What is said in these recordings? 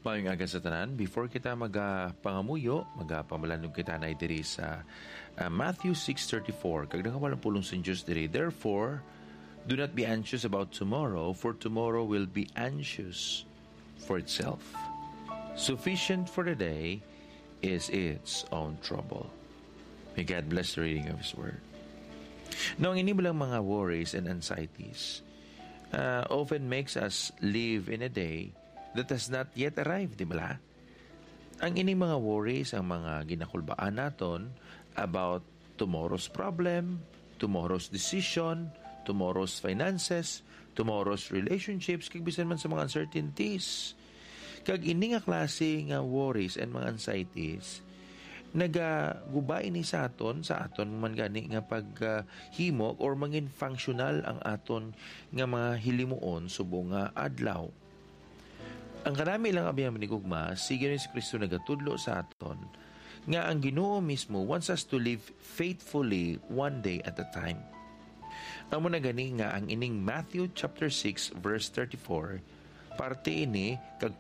Mayong aga sa tanan, before kita magapangamuyo, magapamalandong kita na diri sa Matthew 6:34. Kag nakawalang pulong sa Diyos diri, therefore, do not be anxious about tomorrow, for tomorrow will be anxious for itself. Sufficient for the day is its own trouble. May God bless the reading of His Word. Now, ang inibilang mga worries and anxieties often makes us live in a day that has not yet arrived, di ba? Ang ining mga worries, ang mga ginakulbaan naton about tomorrow's problem, tomorrow's decision, tomorrow's finances, tomorrow's relationships, kag bisan man sa mga uncertainties. Kag ini nga klase nga worries and mga anxieties, nagagubay ni sa aton man gani nga paghimok or mangin functional ang aton nga mga hilimuon subong nga adlaw. Ang karami lang abiyang manigugma, sige ni si Kristo nagatudlo sa aton nga ang Ginoo mismo wants us to live faithfully one day at a time. Amo na gani nga ang ining Matthew chapter 6 verse 34, part ini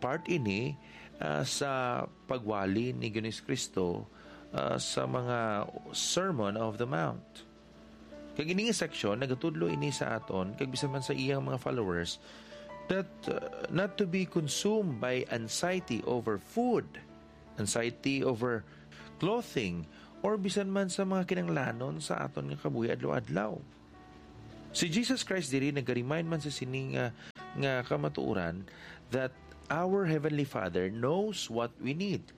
sa pagwali ni Ginoo Kristo sa mga Sermon of the Mount. Kag ining section nagatudlo ini sa aton kag bisan man sa iyang mga followers that not to be consumed by anxiety over food, anxiety over clothing, or bisan man sa mga kinanglanon sa aton nga kabuhi adlaw-adlaw. Si Jesus Christ diri nag-remind man sa sining nga kamatuoran that our Heavenly Father knows what we need.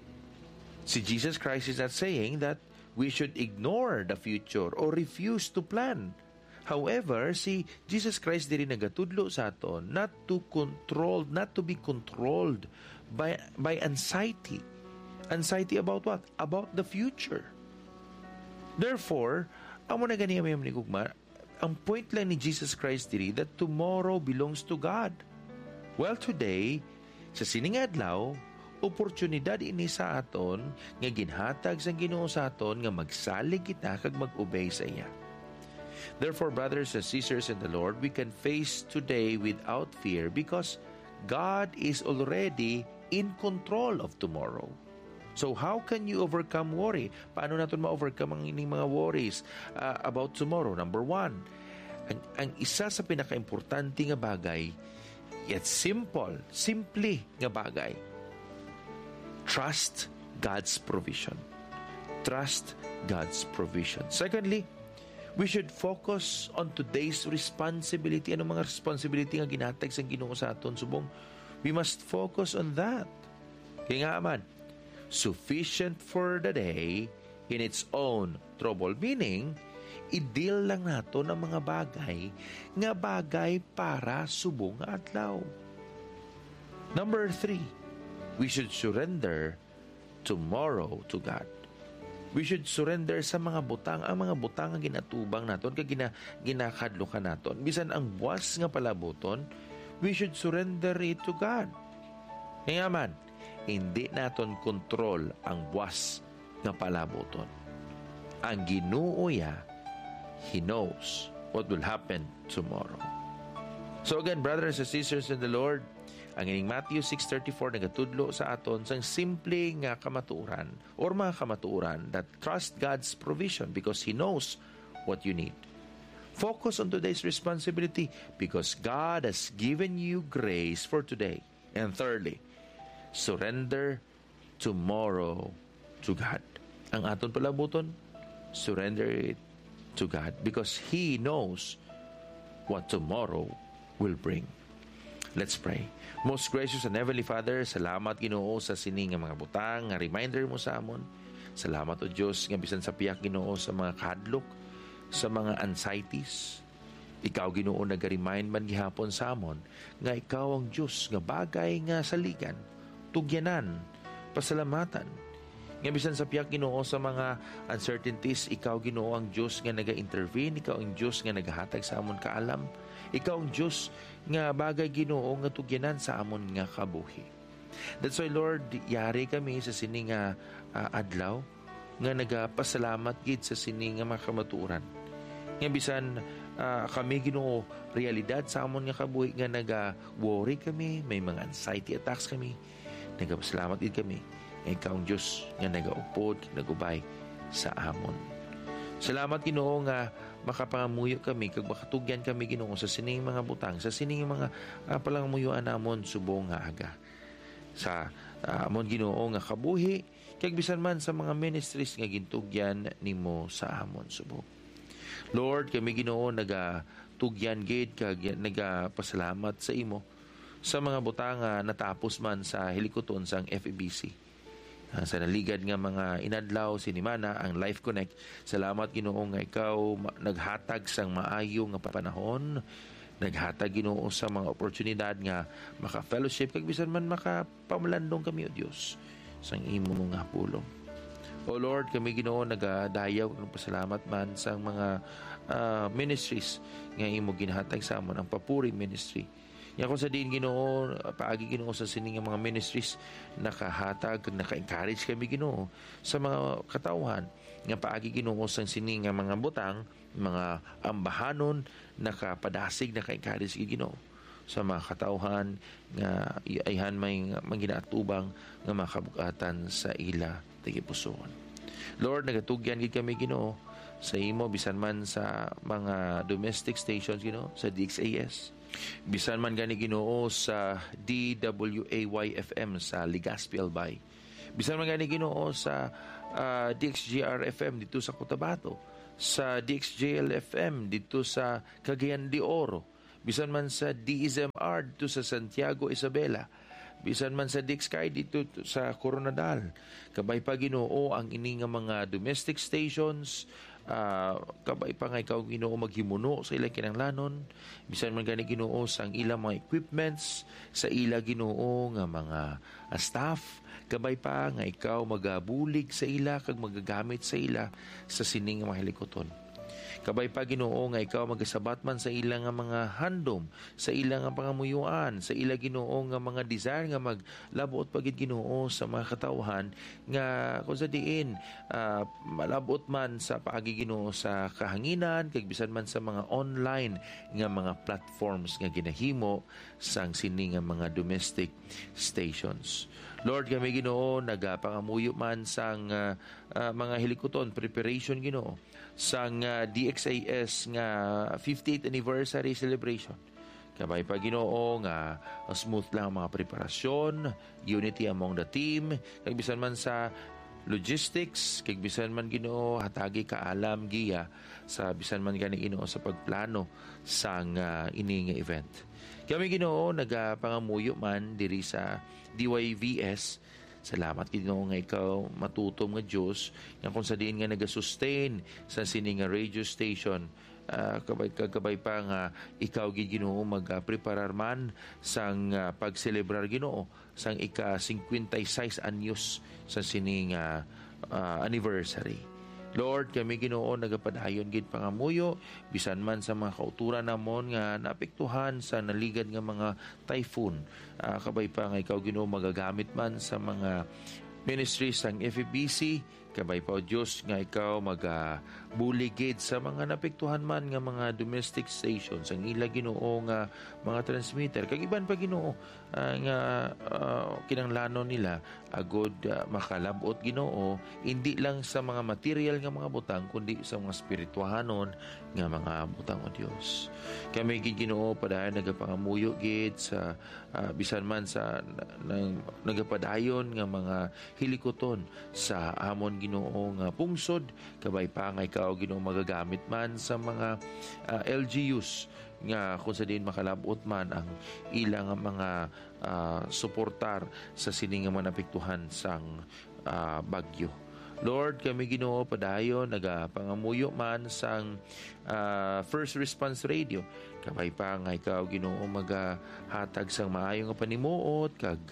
Si Jesus Christ is not saying that we should ignore the future or refuse to plan. However, si Jesus Christ diri nagatudlo sa aton not to be controlled by anxiety. Anxiety about what? About the future. Therefore, amo na gani may manigugma, ang point lang ni Jesus Christ diri that tomorrow belongs to God. Well, today, sa sining adlaw, oportunidad ini sa aton nga ginhatag sang Ginoo sa aton nga magsalig kita kag mag-obey sa iya. Therefore, brothers and sisters in the Lord, we can face today without fear because God is already in control of tomorrow. So how can you overcome worry? Paano natin ma-overcome ang ining mga worries about tomorrow? Number one, ang isa sa pinaka-importante nga bagay, yet simple nga bagay, trust God's provision. Trust God's provision. Secondly, we should focus on today's responsibility. Ano mga responsibility nga ginatag sa Ginoo sa aton subong? We must focus on that. Kaya nga man, sufficient for the day in its own trouble. Meaning, i-deal lang nato ng mga bagay para subong nga adlaw. Number 3, we should surrender tomorrow to God. We should surrender sa mga butang, ang mga butang ang ginatubang naton, kag ginakadlukan naton. Bisan ang buwas nga palabuton, we should surrender it to God. Kaya man, hindi naton kontrol ang buwas nga palabuton. Ang Ginoo ya, He knows what will happen tomorrow. So again, brothers and sisters in the Lord, ang ining Matthew 6:34 nagatudlo sa aton sang simple nga kamatuoran or mga kamatuoran that trust God's provision because He knows what you need. Focus on today's responsibility because God has given you grace for today. And thirdly, surrender tomorrow to God. Ang aton palabuton, surrender it to God because He knows what tomorrow will bring. Let's pray. Most gracious and Heavenly Father, salamat Ginoo sa sining nga mga butang, nga reminder mo sa amon. Salamat o Diyos nga bisan sa piyak Ginoo sa mga kadlok, sa mga anxieties. Ikaw Ginoo nag-remind man gihapon sa amon nga ikaw ang Diyos nga bagay nga saligan, tugyanan, pasalamatan. Nga bisan sa piyak Ginoo sa mga uncertainties, ikaw Ginoo ang Diyos nga naga-intervene, ikaw ang Diyos nga nagahatag sa amon kaalam. Ikaw ang Diyos nga bagay Ginoo nga tugyanan sa amon nga kabuhi. That's why Lord, yari kami sa sining nga adlaw nga nagapasalamat gid sa sining nga mga kamatuoran. Nga bisan kami Ginoo realidad sa amon nga kabuhi nga naga-worry kami, may mga anxiety attacks kami. Nagapasalamat gid kami nga ikaw ang Diyos nga nagaupod, nagubay sa amon. Salamat Ginoo nga makapangamuyo kami kag makatugyan kami Ginoo sa sining mga butang, sa sining mga palangamuyuan namon subong nga aga. Sa amon Ginoo nga kabuhi kag bisan man sa mga ministries nga gintugyan nimo sa amon subong. Lord, kami Ginoo nagatugyan gid kag nagapasalamat sa imo sa mga butang nga natapos man sa hilikoton sang FEBC. Sa naligad nga mga inadlaw sinimana ang Life Connect. Salamat Ginoo nga ikaw naghatag sang maayo nga panahon, naghatag Ginoo sa mga oportunidad nga maka-fellowship kag bisan man makapamalandong kami o Dios sang imo nga pulong. O Lord, kami Ginoo nagadayaw ng pasalamat man sa mga ministries nga imo ginhatag sa amon, ang Papuri Ministry. Nga kung sa diin Ginoo, paagi Ginoo sa sining mga ministries nakahatag, naka-encourage kami Ginoo sa mga katawhan nga paagi Ginoo sa sining mga butang, mga ambahanon nakapadasig, naka-encourage Ginoo sa mga katawhan nga ayhan may manginaatubang nga makabukatan sa ila tigipusoon. Lord, nagatugyan gid kami Ginoo sa imo bisan man sa mga domestic stations Ginoo, sa DXAS. Bisan man gani Ginoo sa DWAY-FM sa Legazpi Albay. Bisan man gani Ginoo sa DXGR-FM dito sa Cotabato, sa DXJL-FM dito sa Cagayan de Oro, bisan man sa DZMR dito sa Santiago Isabela, bisan man sa DXSky dito sa Coronadal. Kabay pa Ginoo ang ini nga mga domestic stations, kabay pa nga ikaw Ginoo maghimuno sa ilang kinahanglanon, bisan man gani Ginoo sa ilang mga equipments, sa ila Ginoo nga mga staff, kabay pa nga ikaw magabulig sa ila kag magagamit sa ila sa sining mga hilikoton. Kabay pa Ginoo nga ikaw magasabat man sa ilang nga mga handom, sa ilang nga pangamuyuan, sa ila Ginoo nga mga desire nga maglabot pagid Ginoo sa mga katawhan nga kung sa diin malabot man sa paagi Ginoo sa kahanginan kag bisan man sa mga online nga mga platforms nga ginahimo sang sini nga mga domestic stations. Lord, kami Ginoo nagapangamuyo man sang mga hilikoton preparation Ginoo sang DXAS nga 58th anniversary celebration. Kabay pa Ginoo nga smooth lang ang mga preparasyon, unity among the team, kag bisan man sa logistics, kag bisan man Ginoo hatagi kaalam giya sa bisan man gani Ginoo sa pagplano sang ini nga event. Kami Ginoo nagapangamuyo man diri sa DYVS. Salamat Ginoo nga ikaw matutom nga Dios nga kung sa diin nga nagasustain sa sini nga radio station, kabay pa nga ikaw gid Ginoo magpreparar man sang pagselebrar Ginoo sang ika-56 anyos sa sini nga anniversary. Lord, kami Ginoo nagapadayon gid pangamuyo bisan man sa mga kauturan namon nga naapektuhan sa naligad nga mga typhoon. Kabay pa nga ikaw Ginoo magagamit man sa mga ministries sang FEBC, kabay pa o Diyos nga ikaw magabuligid sa mga napektuhan man nga mga domestic stations ang ila Ginoo nga mga transmitter kag iban pa Ginoo nga kinanglanon nila agod makalabot Ginoo hindi lang sa mga material nga mga butang kundi sa mga spirituhanon nga mga butang o Dios. Kami gid Ginoo padayon nagapangamuyo gid sa bisan man sa nagapadayon nga mga hilikoton sa amon Ginoo nga pungsod, kabay pa nga ikaw Ginoo magagamit man sa mga LGUs nga kung sa din makalabot man ang ilang mga suportar sa sining nga manapektuhan sang bagyo. Lord, kami Ginoo padayon nagapangamuyo man sang First Response Radio. Kabay pa nga ikaw Ginoo magahatag sang maayo nga panimuot kag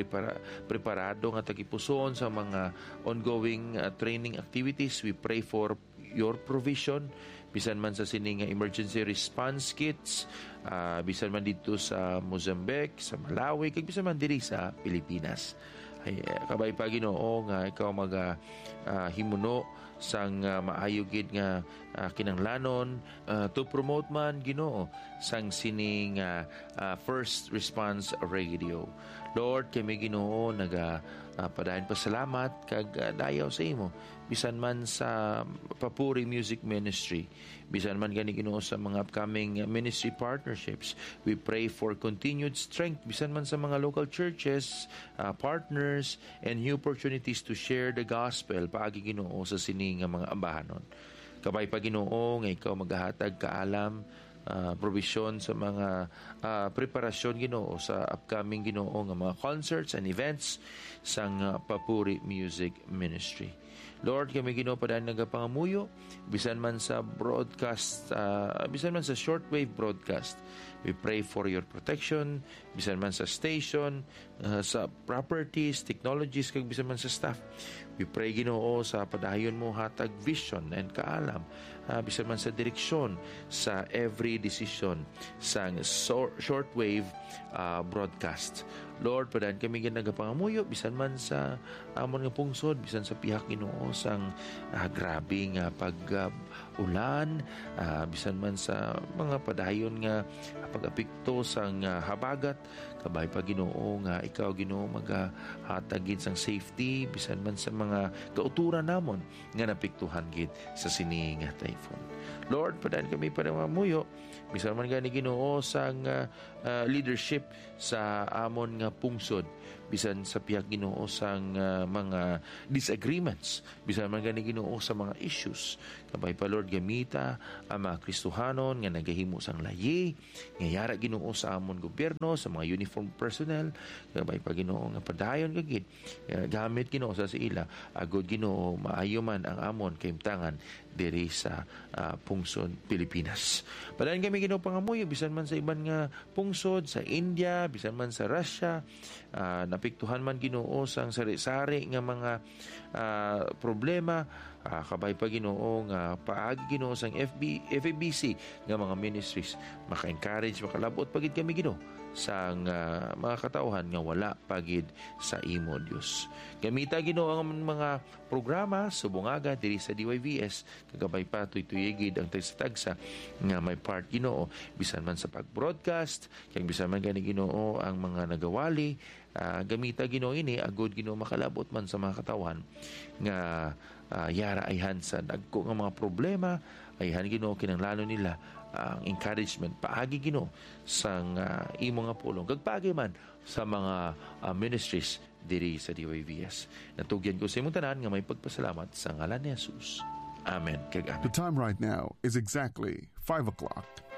preparado nga tagipuson sa mga ongoing training activities. We pray for your provision bisan man sa sining emergency response kits, bisan man dito sa Mozambique, sa Malawi, kag bisan man diri sa Pilipinas. Ay, kabay pa Ginoo nga ikaw himuno sang maayo gid nga kinanglanon to promote man Ginoo sang sining First Response Radio. Lord, kami Ginoo padayon pasalamat kag dayaw sa imo bisan man sa Papuri Music Ministry, bisan man gani Ginoo sa mga upcoming ministry partnerships. We pray for continued strength bisan man sa mga local churches, partners, and new opportunities to share the gospel paagi Ginoo sa sining nga mga ambahanon. Kabay pa Ginoo nga ikaw maghahatag kaalam, provision sa mga preparasyon Ginoo sa upcoming Ginoo nga mga concerts and events sang Papuri Music Ministry. Lord, kami Ginoo padaan nagapangamuyo bisan man sa broadcast, bisan man sa shortwave broadcast. We pray for your protection bisan man sa station, sa properties, technologies kag bisan man sa staff. We pray Ginoo sa padayon mo hatag vision and kaalam bisan man sa direksyon sa every decision sang shortwave broadcast. Lord, padaan kami nagapangamuyo bisan man sa amon nga pungsod, bisan sa pihak Ginoo sang grabe nga pag-ulan, bisan man sa mga padayon nga pag-apekto sang habagat. Kabay pa Ginoo nga ikaw Ginoo maghatag gid sang safety bisan man sa mga kauturan namon nga napektuhan gid sa sini nga typhoon. Lord, padaan kami panamamuyo bisan man gani Ginoo sang leadership sa amon nga pungsod, bisan sa pihak Ginoo sang mga disagreements, bisan man gani Ginoo sa mga issues. Kabay pa Lord, gamita ang mga Kristohanon nga nagahimo sang layi, nga yara Ginoo sa amon gobyerno, sa mga uniform personnel. Kabay pa Ginoo nga padayon kagid gamit Ginoo sa ila agud Ginoo maayo man ang amon kahimtangan diri sa pungsod Pilipinas. Padayon kami Ginoo pangamuyo bisan man sa iban nga pungsod sa India, bisan man sa Russia, napektuhan man Ginoo sang sari-sari nga mga problema. Kabay pa Ginoo nga paagi Ginoo sang FEBC nga mga ministries maka-encourage, makalabot pagid kami Ginoo sang mga katauhan nga wala pagid sa imo Dios. Gamita Ginoo ang mga programa subungaga diri sa DYVS, kagabay pa tuytuyigid ang tagsa-tagsa nga may part Ginoo bisan man sa pag-broadcast, kag bisan man gani Ginoo ang mga nagawali. Gamita Ginoo ini agud Ginoo makalabot man sa mga katawhan nga yara ayhan sa dagko nga mga problema, ayhan Ginoo kinahanglan nila ang encouragement paagi Ginoo sang imo nga pulong kagpagi man sa mga ministries diri sa DYVS. Natugyan ko sa imong tanan nga may pagpasalamat sa ngalan ni Jesus. Amen. The time right now is exactly 5 o'clock.